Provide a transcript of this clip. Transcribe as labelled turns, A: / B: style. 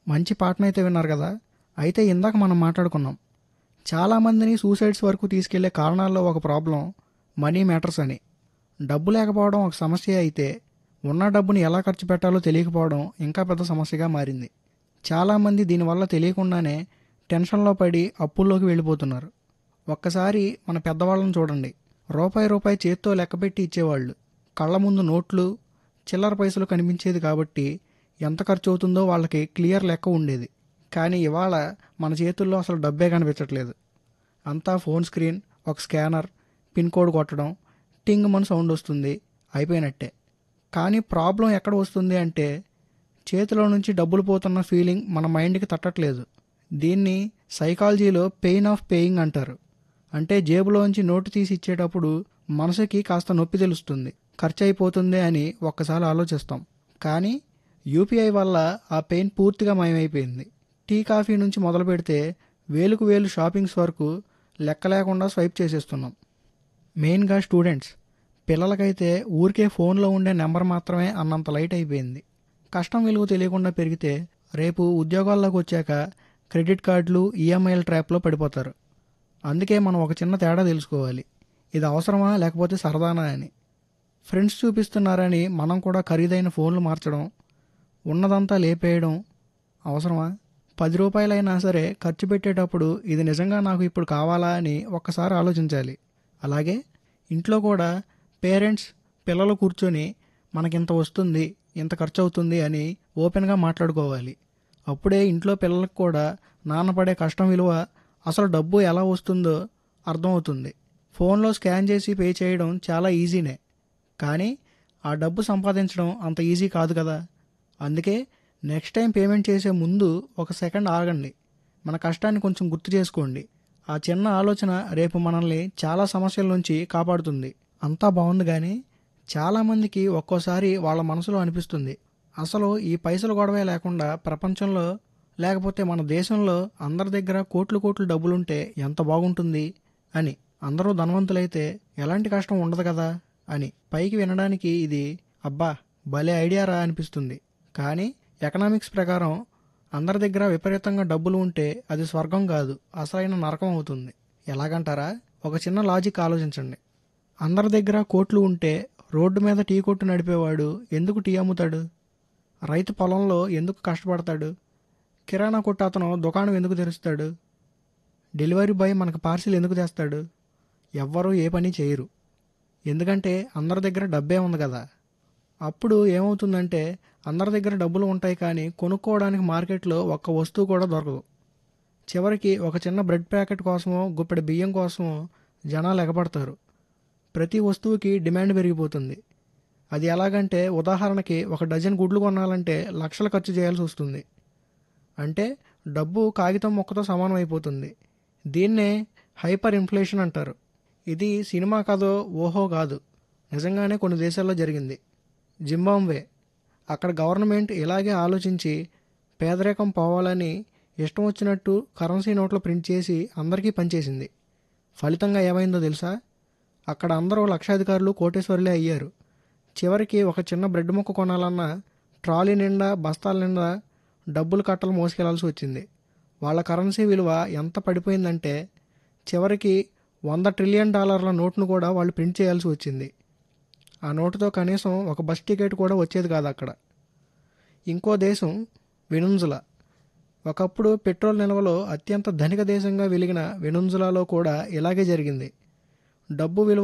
A: మంచి పాటనైతే విన్నారు కదా. అయితే ఇందాక మనం మాట్లాడుకున్నాం, చాలామందిని సూసైడ్స్ వరకు తీసుకెళ్లే కారణాల్లో ఒక ప్రాబ్లం మనీ మ్యాటర్స్ అని. డబ్బు లేకపోవడం ఒక సమస్య అయితే, ఉన్న డబ్బుని ఎలా ఖర్చు పెట్టాలో తెలియకపోవడం ఇంకా పెద్ద సమస్యగా మారింది. చాలామంది దీనివల్ల తెలియకుండానే టెన్షన్లో పడి అప్పుల్లోకి వెళ్ళిపోతున్నారు. ఒక్కసారి మన పెద్దవాళ్ళని చూడండి, రూపాయి రూపాయి చేత్తో లెక్కపెట్టి ఇచ్చేవాళ్ళు. కళ్ళ ముందు నోట్లు, చిల్లర పైసలు కనిపించేది కాబట్టి ఎంత ఖర్చు అవుతుందో వాళ్ళకి క్లియర్ లెక్క ఉండేది. కానీ ఇవాళ మన చేతుల్లో అసలు డబ్బే కనిపించట్లేదు. అంతా ఫోన్ స్క్రీన్, ఒక స్కానర్, పిన్ కోడ్ కొట్టడం, టింగ్ మన సౌండ్ వస్తుంది, అయిపోయినట్టే. కానీ ప్రాబ్లం ఎక్కడ వస్తుంది అంటే, చేతిలో నుంచి డబ్బులు పోతున్న ఫీలింగ్ మన మైండ్కి తట్టట్లేదు. దీన్ని సైకాలజీలో పెయిన్ ఆఫ్ పేయింగ్ అంటారు. అంటే జేబులోంచి నోటు తీసి ఇచ్చేటప్పుడు మనసుకి కాస్త నొప్పి తెలుస్తుంది, ఖర్చు అయిపోతుంది అని ఒక్కసారి ఆలోచిస్తాం. కానీ యూపీఐ వల్ల ఆ పెయిన్ పూర్తిగా మాయమైపోయింది. టీ కాఫీ నుంచి మొదలు పెడితే వేలుకు వేలు షాపింగ్స్ వరకు లెక్క లేకుండా స్వైప్ చేసేస్తున్నాం. మెయిన్గా స్టూడెంట్స్, పిల్లలకైతే ఊరికే ఫోన్లో ఉండే నెంబర్ మాత్రమే అన్నంత లైట్ అయిపోయింది. కష్టం విలువ తెలియకుండా పెరిగితే రేపు ఉద్యోగాల్లోకి వచ్చాక క్రెడిట్ కార్డులు, ఈఎంఐల ట్రాప్లో పడిపోతారు. అందుకే మనం ఒక చిన్న తేడా తెలుసుకోవాలి, ఇది అవసరమా లేకపోతే సరదానా అని. ఫ్రెండ్స్ చూపిస్తున్నారని మనం కూడా ఖరీదైన ఫోన్లు మార్చడం, ఉన్నదంతా లేపేయడం అవసరమా? 10 రూపాయలైనా సరే ఖర్చు పెట్టేటప్పుడు ఇది నిజంగా నాకు ఇప్పుడు కావాలా అని ఒక్కసారి ఆలోచించాలి. అలాగే ఇంట్లో కూడా పేరెంట్స్, పిల్లలు కూర్చొని మనకింత వస్తుంది, ఇంత ఖర్చు అవుతుంది అని ఓపెన్గా మాట్లాడుకోవాలి. అప్పుడే ఇంట్లో పిల్లలకు కూడా నాన్న పడే కష్టం విలువ, అసలు డబ్బు ఎలా వస్తుందో అర్థమవుతుంది. ఫోన్లో స్కాన్ చేసి పే చేయడం చాలా ఈజీనే, కానీ ఆ డబ్బు సంపాదించడం అంత ఈజీ కాదు కదా. అందుకే నెక్స్ట్ టైం పేమెంట్ చేసే ముందు ఒక సెకండ్ ఆగండి, మన కష్టాన్ని కొంచెం గుర్తు చేసుకోండి. ఆ చిన్న ఆలోచన రేపు మనల్ని చాలా సమస్యల నుంచి కాపాడుతుంది. అంతా బాగుంది, కానీ చాలామందికి ఒక్కోసారి వాళ్ళ మనసులో అనిపిస్తుంది, అసలు ఈ పైసలు గొడవే లేకుండా ప్రపంచంలో లేకపోతే మన దేశంలో అందరి దగ్గర కోట్లు కోట్లు డబ్బులుంటే ఎంత బాగుంటుంది అని. అందరూ ధనవంతులైతే ఎలాంటి కష్టం ఉండదు కదా అని. పైకి వినడానికి ఇది అబ్బా భలే ఐడియా రా అనిపిస్తుంది, కానీ ఎకనామిక్స్ ప్రకారం అందరి దగ్గర విపరీతంగా డబ్బులు ఉంటే అది స్వర్గం కాదు, అసలైన నరకం అవుతుంది. ఎలాగంటారా? ఒక చిన్న లాజిక్ ఆలోచించండి. అందరి దగ్గర కోట్లు ఉంటే రోడ్డు మీద టీ కొట్టు నడిపేవాడు ఎందుకు టీ అమ్ముతాడు? రైతు పొలంలో ఎందుకు కష్టపడతాడు? కిరాణా కొట్టు అతను దుకాణం ఎందుకు తెరుస్తాడు? డెలివరీ బాయ్ మనకు పార్సిల్ ఎందుకు తెస్తాడు? ఎవ్వరూ ఏ పని చేయరు, ఎందుకంటే అందరి దగ్గర డబ్బే ఉంది కదా. అప్పుడు ఏమవుతుందంటే, అందరి దగ్గర డబ్బులు ఉంటాయి కానీ కొనుక్కోవడానికి మార్కెట్లో ఒక్క వస్తువు కూడా దొరకదు. చివరికి ఒక చిన్న బ్రెడ్ ప్యాకెట్ కోసమో గుప్పెడు బియ్యం కోసమో జనాలు ఎగబడతారు. ప్రతి వస్తువుకి డిమాండ్ పెరిగిపోతుంది. అది ఎలాగంటే, ఉదాహరణకి ఒక డజన్ గుడ్లు కొనాలంటే లక్షలు ఖర్చు చేయాల్సి వస్తుంది. అంటే డబ్బు కాగితం మొక్కతో సమానం అయిపోతుంది. దీన్నే హైపర్ ఇన్ఫ్లేషన్ అంటారు. ఇది సినిమా కథో ఓహో కాదు, నిజంగానే కొన్ని దేశాల్లో జరిగింది. జింబాబ్వే, అక్కడ గవర్నమెంట్ ఇలాగే ఆలోచించి పేదరికం పోవాలని ఇష్టం వచ్చినట్టు కరెన్సీ నోట్లు ప్రింట్ చేసి అందరికీ పనిచేసింది. ఫలితంగా ఏమైందో తెలుసా? అక్కడ అందరూ లక్షాధికారులు, కోటేశ్వరులే అయ్యారు. చివరికి ఒక చిన్న బ్రెడ్ ముక్క కొనాలన్నా ట్రాలీ నిండా, బస్తాల నిండా డబ్బులు కట్టలు మోసుకెళ్లాల్సి వచ్చింది. వాళ్ళ కరెన్సీ విలువ ఎంత పడిపోయిందంటే చివరికి $100 ట్రిలియన్ నోటును కూడా వాళ్ళు ప్రింట్ చేయాల్సి వచ్చింది. ఆ నోటుతో కనీసం ఒక బస్ టికెట్ కూడా వచ్చేది కాదు అక్కడ. ఇంకో దేశం వెనుజులా. ఒకప్పుడు పెట్రోల్ నిల్వలో అత్యంత ధనిక దేశంగా వెలిగిన వెనుజులాలో కూడా ఇలాగే జరిగింది. డబ్బు విలువ